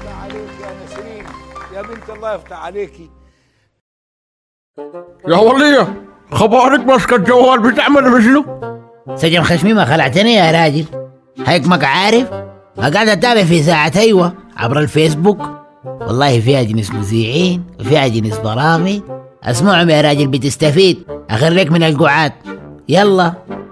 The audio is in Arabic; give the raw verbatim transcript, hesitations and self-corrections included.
يفتح عليك يا نسرين، يا بنت الله يفتح عليكي. يا ولية خبارك ماسكة الجوال بتعمل بشنو؟ سجن خشمي خلعتني يا راجل، هيك عارف قاعد اتابع في ساعة ايوه عبر الفيسبوك، والله فيها جنس مذيعين وفيها جنس برامج، اسمعهم يا راجل بتستفيد، اخريك من القعاد. يلا